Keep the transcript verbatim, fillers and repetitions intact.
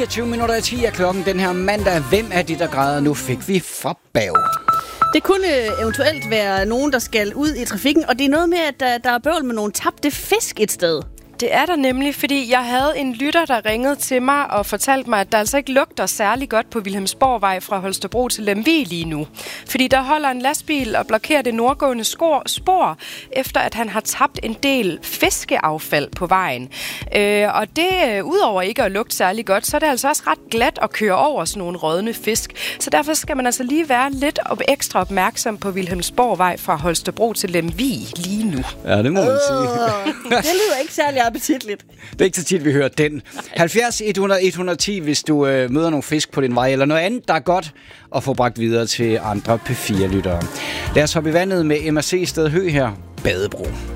fireogtyve minutter i ti er klokken den her mandag. Hvem er det, der græder? Nu fik vi fra bag. Det kunne eventuelt være nogen, der skal ud i trafikken, og det er noget med, at der, der er bøvl med nogle tabte fisk et sted. Det er der nemlig, fordi jeg havde en lytter, der ringede til mig og fortalte mig, at der altså ikke lugter særlig godt på Vilhelmsborgvej fra Holstebro til Lemvig lige nu. Fordi der holder en lastbil og blokerer det nordgående spor, efter at han har tabt en del fiskeaffald på vejen. Øh, og det, udover ikke at lugte særlig godt, så er det altså også ret glat at køre over sådan nogle rådne fisk. Så derfor skal man altså lige være lidt op, ekstra opmærksom på Vilhelmsborgvej fra Holstebro til Lemvig lige nu. Ja, det må man sige. Uh, det lyder ikke særlig appetitligt. Det er ikke så tit, vi hører den. halvfjerds hundrede et hundrede og ti, hvis du øh, møder nogle fisk på din vej, eller noget andet, der er godt at få bragt videre til andre P fire-lyttere. Lad os hoppe i vandet med M R C Sted Hø her, Badebro.